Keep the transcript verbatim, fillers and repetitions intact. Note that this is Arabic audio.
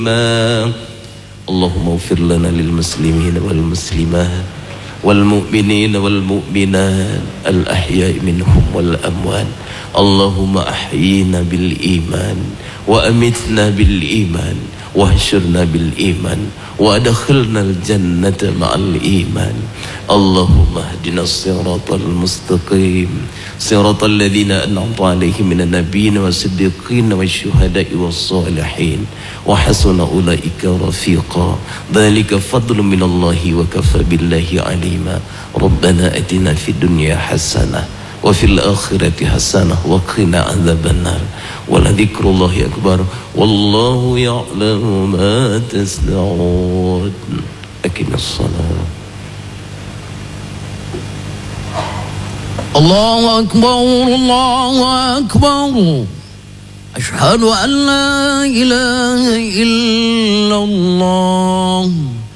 اللهم اغفر لنا للمسلمين والمسلمات والمؤمنين والمؤمنات الأحياء منهم والأموات. اللهم أحيينا بالإيمان وأمتنا بالإيمان واحشرنا بالإيمان وأدخلنا الجنة مع الإيمان. اللهم اهدنا الصراط المستقيم صراط الذين أنعمت عليهم من النبيين والصديقين والشهداء والصالحين وحسن أولئك رفيقا. ذلك فضل من الله وكفى بالله عليما. ربنا أتنا في الدنيا حسنة وفي الآخرة حسنة وقنا عذاب النار. ولذكر الله أكبر والله يعلم ما تصنعون. أقم الصلاة. الله أكبر الله أكبر أشهد أن لا إله إلا الله.